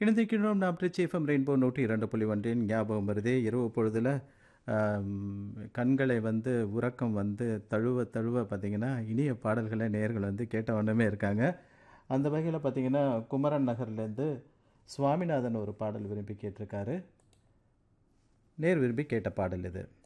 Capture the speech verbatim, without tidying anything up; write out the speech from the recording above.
இணைந்திருக்கிறோம் நாம் Trichy FM rainbow நூற்றி இரண்டு புள்ளி ஒன்றின் ஞாபகம் வருதே இரவு பொழுதில் கண்களை வந்து உறக்கம் வந்து தழுவ தழுவ பார்த்திங்கன்னா இனிய பாடல்களை நேயர்கள் வந்து கேட்ட வண்ணமே இருக்காங்க. அந்த வகையில் பார்த்திங்கன்னா குமரன் நகர்லேருந்து சுவாமிநாதன் ஒரு பாடல் விரும்பி கேட்டிருக்காரு. நேர் விரும்பி கேட்ட பாடல் இது.